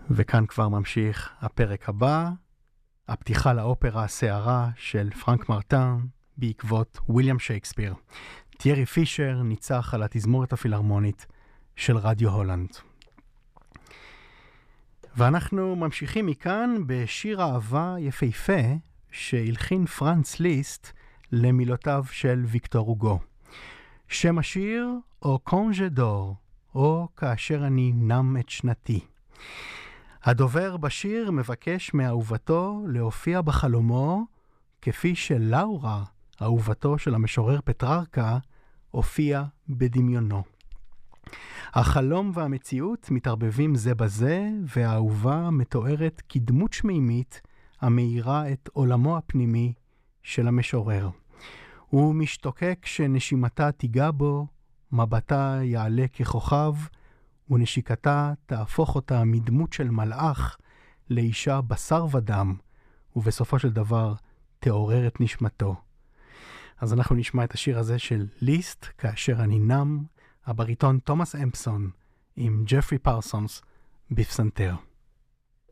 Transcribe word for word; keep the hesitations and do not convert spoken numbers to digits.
וכאן כבר ממשיך הפרק הבא, הפתיחה לאופרה הסערה של פרנק מרטן בעקבות וויליאם שייקספיר. תיארי פישר ניצח על התזמורת הפילהרמונית של רדיו הולנד. ואנחנו ממשיכים מכאן בשיר אהבה יפהפה שהלחין פרנץ ליסט למילותיו של ויקטור הוגו. שם השיר או קונג'ה דור, או כאשר אני נם את שנתי. הדובר בשיר מבקש מאהובתו להופיע בחלומו כפי שלאורה, אהובתו של המשורר פטררקה, הופיע בדמיונו. החלום והמציאות מתערבבים זה בזה, והאהובה מתוארת כדמות שמימית המאירה את עולמו הפנימי של המשורר. הוא משתוקק שנשימתה תיגע בו, מבטה יעלה ככוכב, ונשיקתה תהפוך אותה מדמות של מלאך לאישה בשר ודם, ובסופו של דבר תעורר את נשמתו. אז אנחנו נשמע את השיר הזה של ליסט, כאשר אני נם, הבריטון תומאס אמפסון עם ג'פרי פרסונס בפסנתר.